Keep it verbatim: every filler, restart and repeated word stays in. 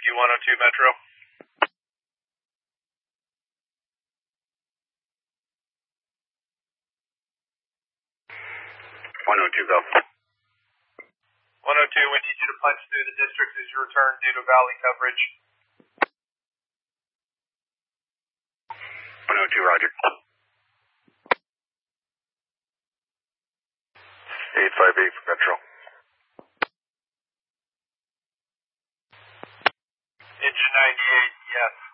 one oh two Metro. one oh two, go. one oh two, we need you to punch through the district as you return due to valley coverage. one oh two, roger. eight five eight for Metro. Engine ninety-eight, yes.